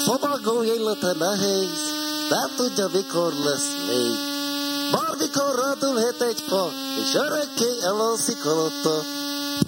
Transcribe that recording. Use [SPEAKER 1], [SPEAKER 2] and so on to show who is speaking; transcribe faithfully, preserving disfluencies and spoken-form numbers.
[SPEAKER 1] Szomagó élete nehéz, nem tudja, mikor lesz még. Bármikor rádulhet egy fa, és örökké elalszik alatta.